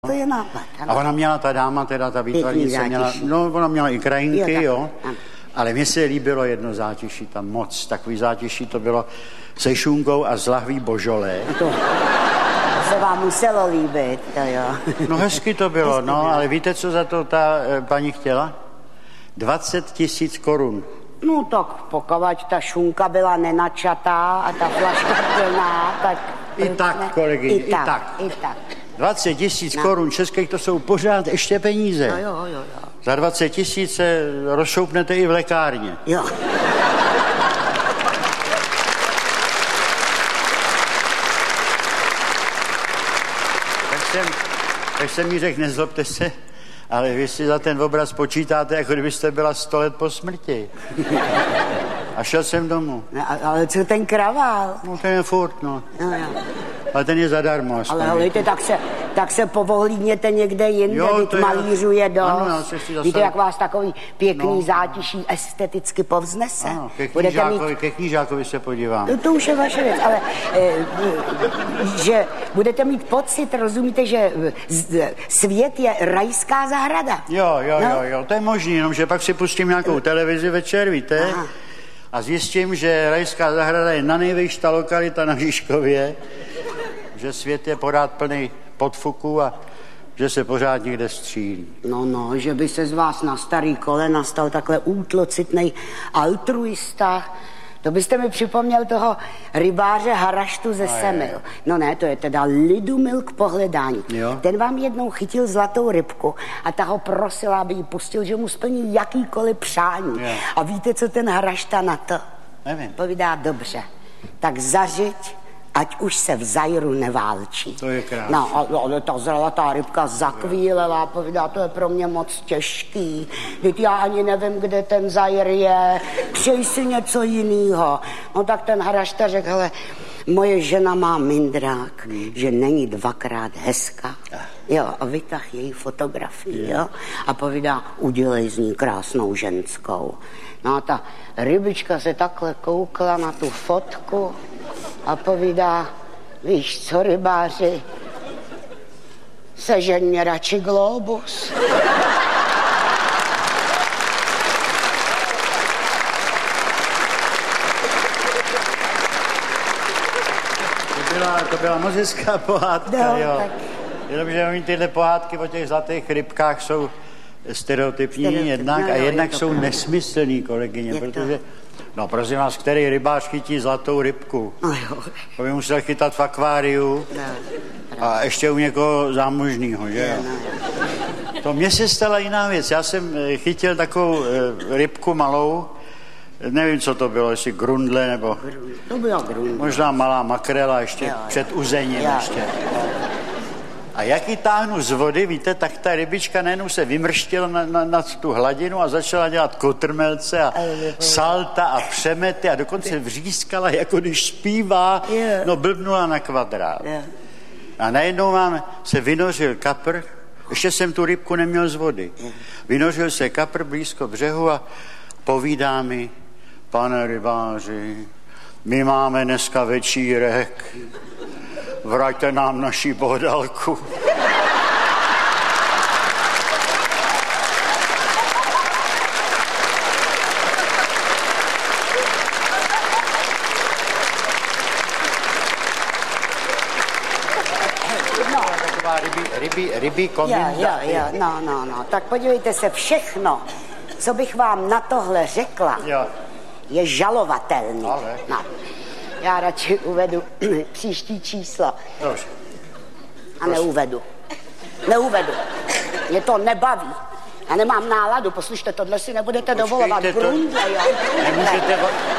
To je nápad, ano. A ona měla, ta dáma, teda ta výtvarnice, ona měla i krajinky, jo. Ale mně se líbilo jedno zátiší tam moc. Takový zátiší to bylo se šunkou a z lahví božolé. To se vám muselo líbit, to jo. No hezky to bylo, no, ale víte, co za to ta paní chtěla? 20 000 korun. No tak pokud ta šunka byla nenačatá a ta flaška plná, tak... I tak, kolegyně, i tak. 20 000 korun českých, to jsou pořád ještě peníze. Jo. Za 20 000 se rozšoupnete i v lékárně. Jo. Tak jsem mi řekl, nezlobte se, ale vy si za ten obraz počítáte, jako kdybyste byla 100 let po smrti. A šel jsem domů. No, ale co ten kravál? No ten je furt, no. Jo. Ale ten je zadarmo. Ale hejte, tak se povohlídněte někde jinde, teď malířuje dost. Ano, víte, jak vás takový pěkný zátiší esteticky povznese. Ano, ke knížákovi se podívám. No, to už je vaše věc, ale že budete mít pocit, rozumíte, že svět je rajská zahrada. Jo, to je možný, jenomže pak si pustím nějakou televizi večer, víte? Aha. A zjistím, že rajská zahrada je na nejvyšší ta lokalita na Žižkově, že svět je pořád plný podfuků a že se pořád někde střílí. No, že by se z vás na starý kolena stal takhle útlocitnej altruista. To byste mi připomněl toho rybáře Haraštu ze Semil. No ne, to je teda Lidumil k pohledání. Jo. Ten vám jednou chytil zlatou rybku a ta ho prosila, aby ji pustil, že mu splní jakýkoliv přání. Jo. A víte, co ten Harašta na to? Nevím. Povídá, dobře, tak zařiď, ať už se v Zajru neválčí. To je krásné. No, ale ta zlatá rybka zakvílela, povídá, to je pro mě moc těžký. Teď já ani nevím, kde ten Zajr je, přej si něco jinýho. No tak ten Harašta řekl, hele, moje žena má mindrák, že není dvakrát hezká. Jo, a vytah její fotografii, jo. A povídá, udělej z ní krásnou ženskou. No a ta rybička se takhle koukla na tu fotku a povídá, víš co, rybáři, sežeň mě radši globus. To byla moc hezká pohádka, jo. Tak. Jenomže oni tyhle pohádky o těch zlatých rybkách jsou stereotypní jednak a jednak jsou nesmyslný, kolegyně, protože... No prosím vás, který rybář chytí zlatou rybku? To by musel chytat v akváriu a ještě u někoho zámožnýho, že jo? To mně se stala jiná věc. Já jsem chytil takovou rybku malou, nevím, co to bylo, jestli grundle nebo... To byla grundle. Možná malá makrela ještě před uzením ještě. A jak ji táhnu z vody, víte, tak ta rybička najednou se vymrštila na tu hladinu a začala dělat kotrmelce a salta a přemety a dokonce vřískala, jako když zpívá, no blbnula na kvadrát. A najednou se vynořil kapr, ještě jsem tu rybku neměl z vody. Vynořil se kapr blízko břehu a povídá mi, pane rybáři, my máme dneska večírek, vraťte nám naši bohdalku. Taková rybí kominda. No. Tak podívejte se, všechno, co bych vám na tohle řekla, je žalovatelný. No. Já radši uvedu příští číslo. Dobře. A neuvedu. Mě to nebaví. Já nemám náladu. Poslyšte, tohle si nebudete dovolovat. Grundle, jo. Nemůžete...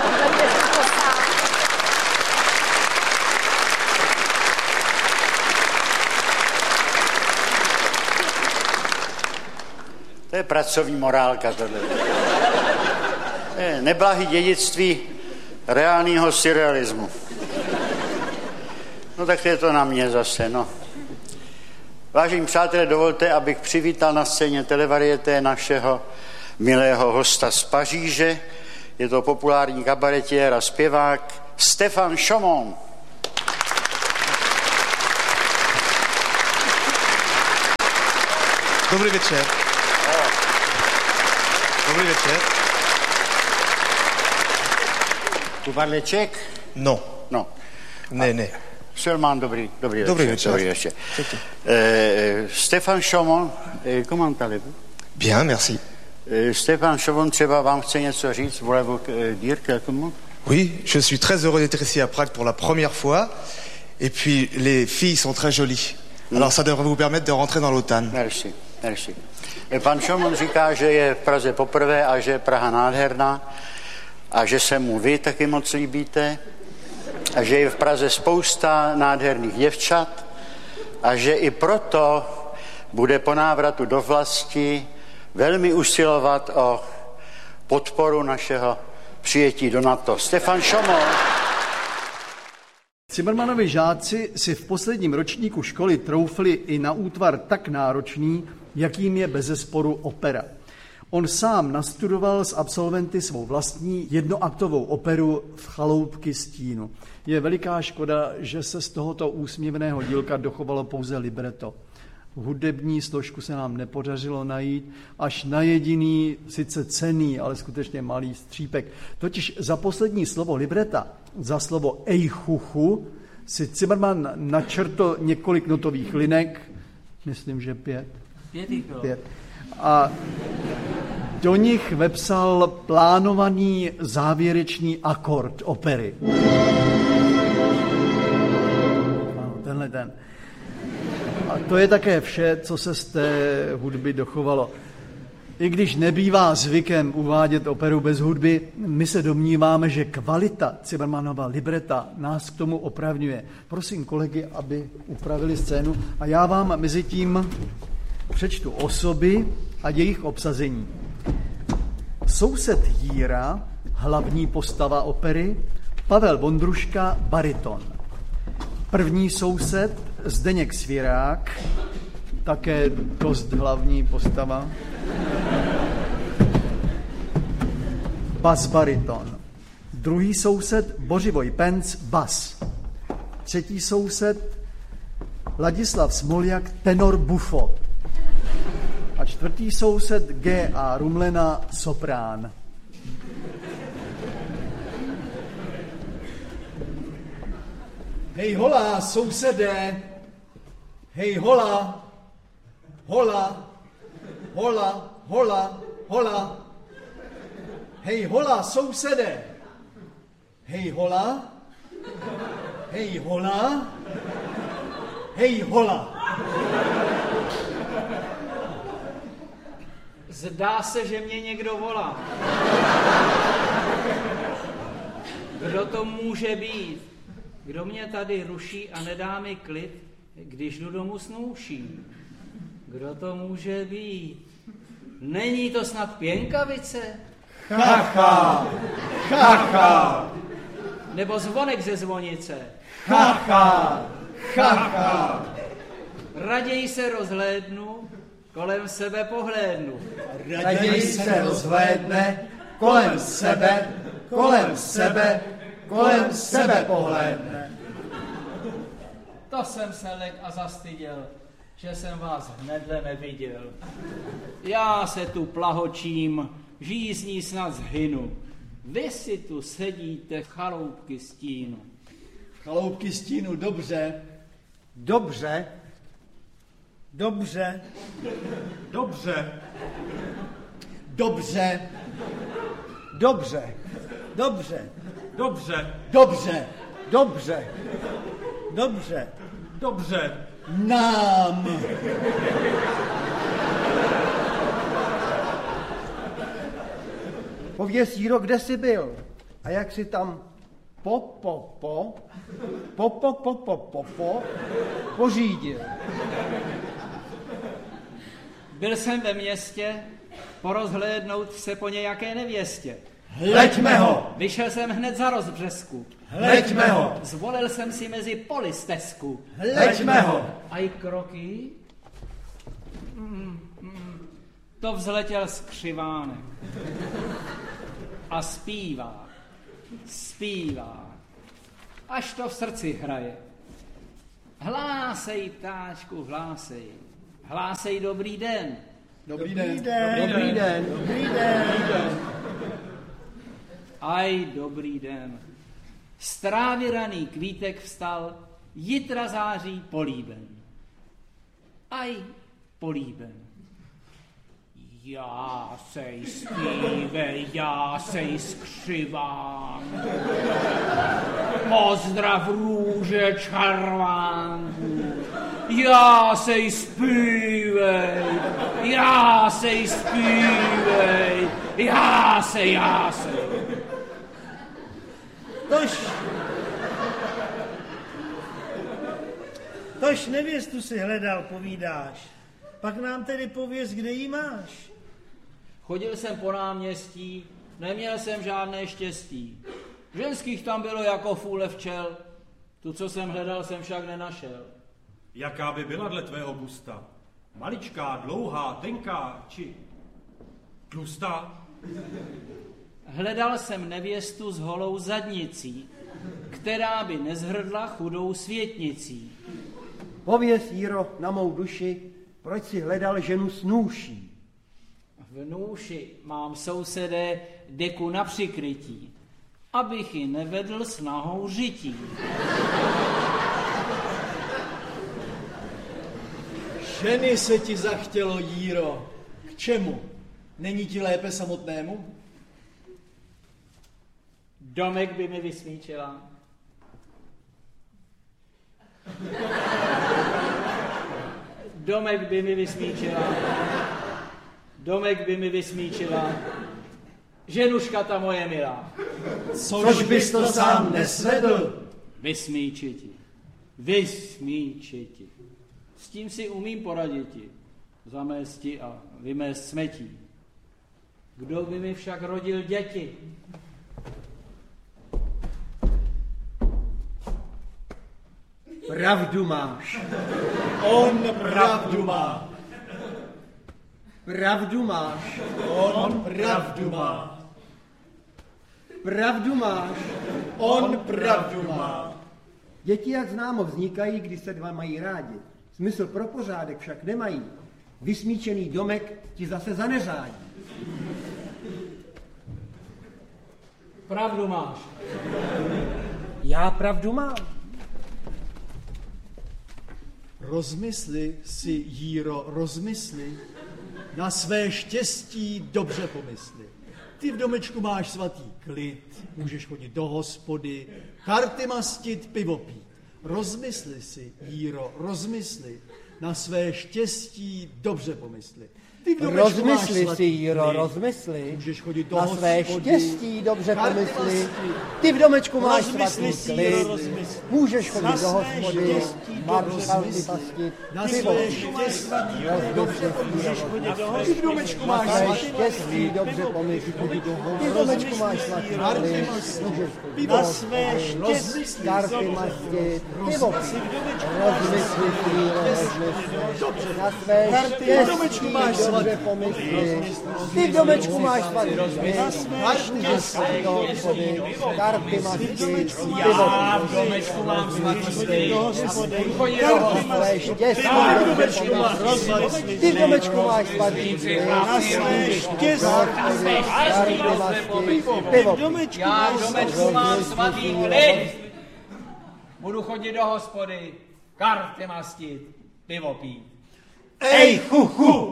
To je pracovní morálka tohle. Neblahý dědictví reálního surrealismu. No tak je to na mě zase, no. Vážení přátelé, dovolte, abych přivítal na scéně Televarieté našeho milého hosta z Paříže. Je to populární kabaretiér a zpěvák Stefan Chaumont. Dobrý večer. Dobrý večer. Tu parli Čech? No. No. Ne. Seulement dobrý večer. Dobrý večer. Stéphane Chaumont, comment allez-vous? Bien, merci. Stéphane Chaumont třeba vám chce něco říct, voulez-vous dire quelques mots? Oui, je suis très heureux d'être ici à Prague pour la première fois. Et puis, les filles sont très jolies. Alors, ça devrait vous permettre de rentrer dans l'OTAN. Merci. Pan Chaumont říká, že je v Praze poprvé a že je Praha nádherná a že se mu vy taky moc líbíte a že je v Praze spousta nádherných děvčat a že i proto bude po návratu do vlasti velmi usilovat o podporu našeho přijetí do NATO. Stéphane Chaumont. Cimrmanovi žáci si v posledním ročníku školy troufli i na útvar tak náročný, jakým je bezesporu opera. On sám nastudoval s absolventy svou vlastní jednoaktovou operu V chaloupky stínu. Je veliká škoda, že se z tohoto úsměvného dílka dochovalo pouze libreto. Hudební složku se nám nepodařilo najít, až na jediný, sice cenný, ale skutečně malý střípek. Totiž za poslední slovo libreta, za slovo ejchuchu, si Zimmermann načrtl několik notových linek, myslím, že 5. 5. A do nich vepsal plánovaný závěrečný akord opery. Ano, tenhle ten. A to je také vše, co se z té hudby dochovalo. I když nebývá zvykem uvádět operu bez hudby, my se domníváme, že kvalita Zimmermannova libreta nás k tomu opravňuje. Prosím kolegy, aby upravili scénu a já vám mezi tím přečtu osoby a jejich obsazení. Soused Jíra, hlavní postava opery, Pavel Vondruška, bariton. První soused Zdeněk Svěrák, také dost hlavní postava, bas-bariton. Druhý soused Bořivoj Penc, bas. Třetí soused Ladislav Smoljak, tenor buffo. A čtvrtý soused G.A. Rumlena, soprán. Hej hola, sousede, hej hola, hola, hola, hola, hola. Hej hola, sousede, hej hola, hej hola, hej hola. Zdá se, že mě někdo volá. Kdo to může být? Kdo mě tady ruší a nedá mi klid, když jdu domů s nouší? Kdo to může být? Není to snad Pěnkavice? Chacha, chacha. Nebo Zvonek ze Zvonice? Chacha, chacha. Raději se rozhlédnu, kolem sebe pohlédnu. Raději se rozhlédne, kolem sebe, kolem sebe, kolem sebe pohlédne. To jsem se lek a zastyděl, že jsem vás hnedle neviděl. Já se tu plahočím, žízní snad zhynu. Vy si tu sedíte v chaloupky stínu. Chaloupky stínu, dobře. Dobře. Dobře. Dobře. Dobře. Dobře. Dobře. Dobře. Dobře. Dobře. Dobře. Dobře. Nám. Pověz, Jíro, kde jsi byl? A jak jsi tam pořídil? Byl jsem ve městě porozhlédnout se po nějaké nevěstě. Hleďme ho! Vyšel jsem hned za rozbřesku. Hleďme ho! Zvolil jsem si mezi poli stezku. Hleďme ho! A i kroky? To vzletěl skřivánek. A zpívá. Až to v srdci hraje. Hlásej, ptáčku, hlásej. Hlásej dobrý den. Dobrý den. Dobrý den. Aj, dobrý den. Z trávy raný kvítek vstal, jitra září políben. Aj, políben. Já sej zpívej, já sej skřivám. Pozdrav růže čarvánku. Já sej zpívej, já sej zpívej, já sej. Tož nevěstu si hledal, povídáš. Pak nám tedy pověz, kde jí máš. Chodil jsem po náměstí, neměl jsem žádné štěstí. Ženských tam bylo jako fůle včel, tu, co jsem hledal, jsem však nenašel. Jaká by byla dle tvého gusta? Maličká, dlouhá, tenká, či tlustá? Hledal jsem nevěstu s holou zadnicí, která by nezhrdla chudou světnicí. Pověz, Jiro, na mou duši, proč si hledal ženu s nůší? V nůši mám sousedé deku na přikrytí, abych ji nevedl s nahou žití. Ženy se ti zachtělo, Jíro. K čemu? Není ti lépe samotnému? Domek by mi vysmíčila. Domek by mi vysmíčila. Ženuška ta moje milá. Což bys to sám nesvedl? Vysmíčiti. S tím si umím poraditi. Zamésti a vymést smetí. Kdo by mi však rodil děti? Pravdu máš. On pravdu má. Pravdu máš. On pravdu má. Pravdu máš. On pravdu má. Děti, jak známo, vznikají, když se dva mají rádi. Smysl pro pořádek však nemají. Vysmíčený domek ti zase zaneřádí. Pravdu máš. Já pravdu mám. Rozmysli si, Jíro, rozmysli. Na své štěstí dobře pomysli. Ty v domečku máš svatý klid, můžeš chodit do hospody, karty mastit, pivo pít. Rozmysli si, Jíro, rozmysli. Na své štěstí dobře pomysli. Ty v domečku máš Rozmysli si, svatý Jíro, klid, rozmysli. můžeš chodit do Na hospody. své štěstí dobře karty pomysli. mastit. Ty v domečku máš Rozmysli svatý si, klid. Jíro, rozmysli. Můžeš Na chodit do své hospody, štěstí karty rozmysli. pastit. Na Pivo své pít. štěstí Dobře Můžeš chodit do Ty v domečku máš Na své svatý štěstí dobře pomysli. Ty v domečku máš svatý klid. Můžeš chodit do Na své hospody, štěstí. karty mastit. Pivo pít. Rozmysli si, Jíro, rozmysli. Na své štěstí dobře pomysli. Ty v domečku máš svatý klid. Můžeš chodit do hospody, karty mastit. Pivo Já v pít. domečku mám svatý klid. Chodí Na do hospody. své štěstí dobře pomysli. Ty v domečku máš svatý klid. Na své štěstí. Pivo pít. Domečku Já máš v domečku mám svatý klid. Budu chodit do hospody, karty mastit, pivo pít. Ej, chuchu!